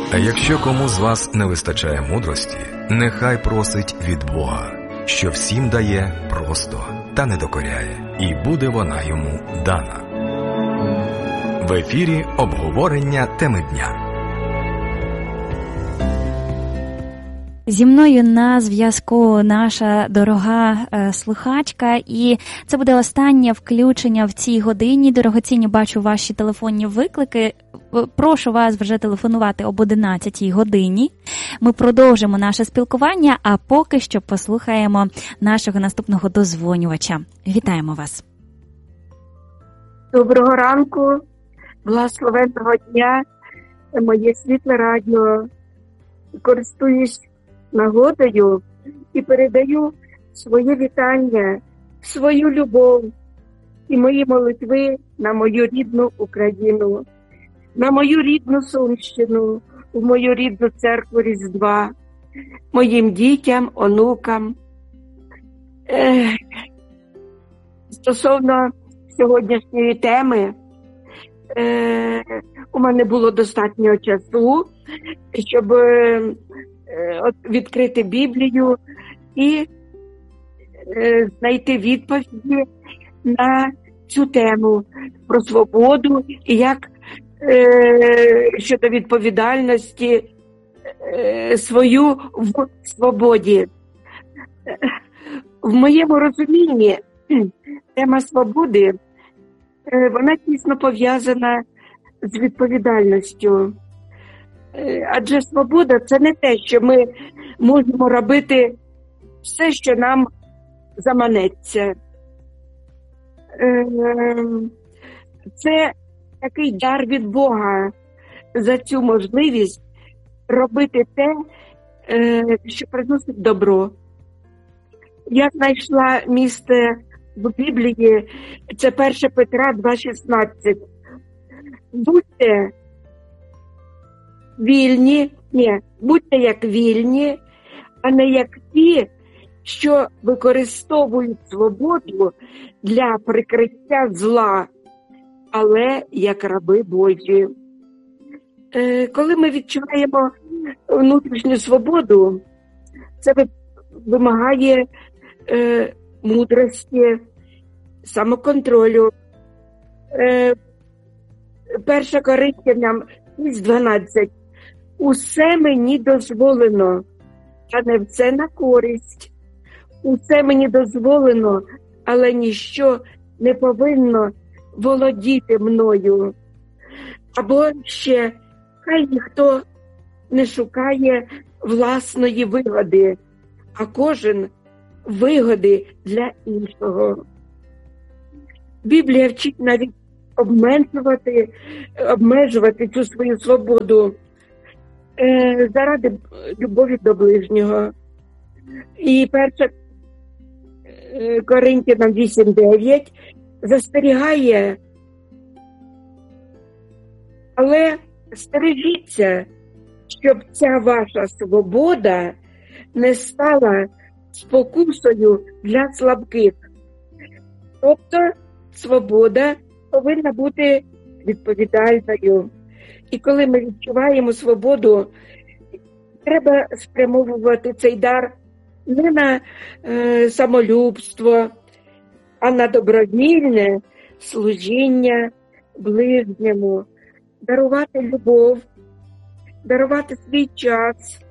А якщо кому з вас не вистачає мудрості, нехай просить від Бога, що всім дає просто та не докоряє, і буде вона йому дана. В ефірі обговорення теми дня. Зі мною на зв'язку наша дорога слухачка, і це буде останнє включення в цій годині. Дорогоцінні, бачу ваші телефонні виклики. Прошу вас вже телефонувати об 11-й годині. Ми продовжимо наше спілкування, а поки що послухаємо нашого наступного дозвонювача. Вітаємо вас. Доброго ранку, благословенного дня, моє світле радіо. Користуюсь нагодою і передаю своє вітання, свою любов і мої молитви на мою рідну Україну, на мою рідну Сумщину, в мою рідну церкву Різдва, моїм дітям, онукам. Стосовно сьогоднішньої теми, у мене було достатньо часу, щоб відкрити Біблію і знайти відповіді на цю тему про свободу і як щодо відповідальності свою в свободі. В моєму розумінні тема свободи, вона тісно пов'язана з відповідальністю. Адже свобода – це не те, що ми можемо робити все, що нам заманеться. Це такий дар від Бога за цю можливість робити те, що приносить добро. Я знайшла місце в Біблії, це 1 Петра 2,16. Будьте як вільні, а не як ті, що використовують свободу для прикриття зла, але як раби Божі. Коли ми відчуваємо внутрішню свободу, це вимагає мудрості, самоконтролю. 1 Коринтянам 6:12. Усе мені дозволено, а не все на користь. Усе мені дозволено, але ніщо не повинно володіти мною. Або ще, хай ніхто не шукає власної вигоди, а кожен вигоди для іншого. Біблія вчить навіть обмежувати цю свою свободу заради любові до ближнього. І 1 Коринтянам 8:9 застерігає, але стережіться, щоб ця ваша свобода не стала спокусою для слабких. Тобто свобода повинна бути відповідальною. І коли ми відчуваємо свободу, треба спрямовувати цей дар не на самолюбство, а на добровільне служіння ближньому, дарувати любов, дарувати свій час.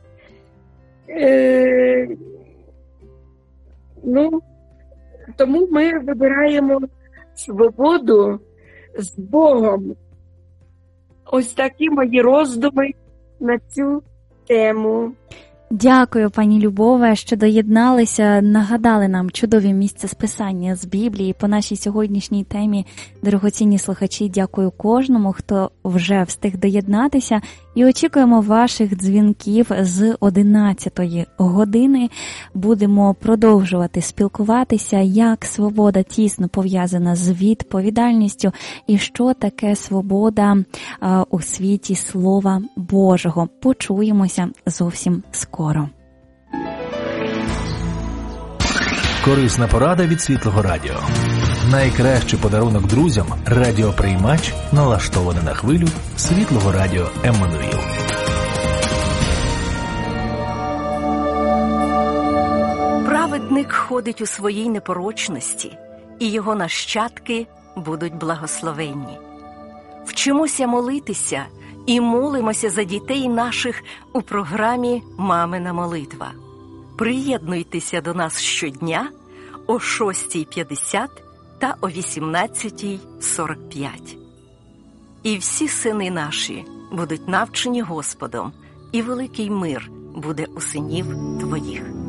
Тому ми вибираємо свободу з Богом. Ось такі мої роздуми на цю тему. Дякую, пані Любове, що доєдналися, нагадали нам чудові місця списання з Біблії по нашій сьогоднішній темі. Дорогоцінні слухачі, дякую кожному, хто вже встиг доєднатися. І очікуємо ваших дзвінків з 11-ї години. Будемо продовжувати спілкуватися, як свобода тісно пов'язана з відповідальністю і що таке свобода у світі Слова Божого. Почуємося зовсім скоро. Корисна порада від Світлого Радіо. Найкращий подарунок друзям – радіоприймач, налаштований на хвилю Світлого Радіо Еммануїл. Праведник ходить у своїй непорочності, і його нащадки будуть благословенні. Вчимося молитися і молимося за дітей наших у програмі «Мамина молитва». Приєднуйтеся до нас щодня о 6:50 та о 18:45. І всі сини наші будуть навчені Господом, і великий мир буде у синів твоїх.